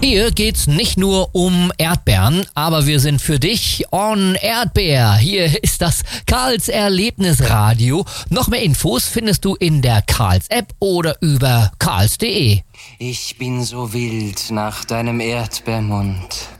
Hier geht's nicht nur um Erdbeeren, aber wir sind für dich on Erdbeer. Hier ist das Karls Erlebnisradio. Noch mehr Infos findest du in der Karls App oder über karls.de. Ich bin so wild nach deinem Erdbeermund.